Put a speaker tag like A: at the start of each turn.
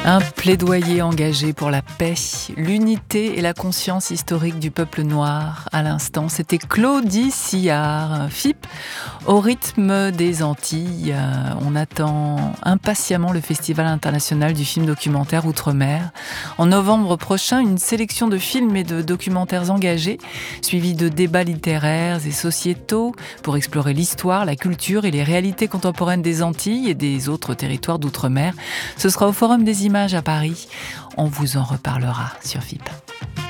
A: Un plaidoyer engagé pour la paix, l'unité et la conscience historique du peuple noir. À l'instant, c'était Claudie Sillard, FIP, au rythme des Antilles. On attend impatiemment le Festival international du film documentaire Outre-mer. En novembre prochain, une sélection de films et de documentaires engagés, suivis de débats littéraires et sociétaux pour explorer l'histoire, la culture et les réalités contemporaines des Antilles et des autres territoires d'Outre-mer. Ce sera au Forum des Images à Paris. On vous en reparlera sur FIP.